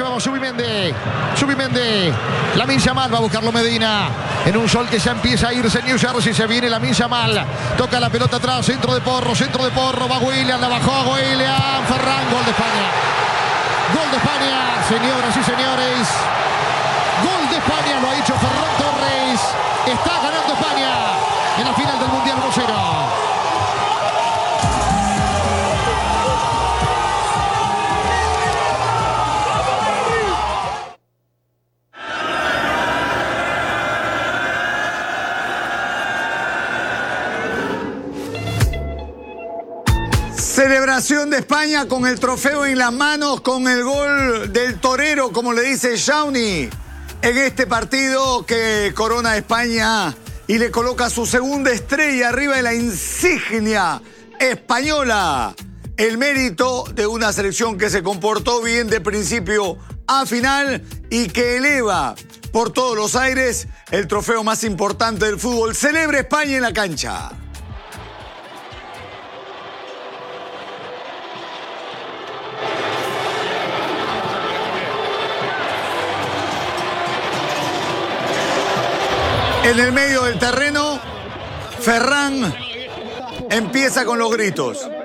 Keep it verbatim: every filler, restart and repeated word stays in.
nuevo Zubimendi. Zubimendi. Lamine Yamal va a buscarlo Medina. En un sol que ya empieza a irse New Jersey. Se viene Lamine Yamal. Toca la pelota atrás. Centro de Porro. Centro de Porro. Va William. La bajó a William. Ferran. Gol de España. Gol de España. Señoras y señores. Gol de España. Lo ha hecho Ferran Torres. Está ganando España en la final del Mundial uno cero. Celebración de España con el trofeo en las manos, con el gol del torero, como le dice Shawnee, en este partido que corona a España y le coloca su segunda estrella arriba de la insignia española. El mérito de una selección que se comportó bien de principio a final y que eleva por todos los aires el trofeo más importante del fútbol. Celebra España en la cancha. En el medio del terreno, Ferran empieza con los gritos.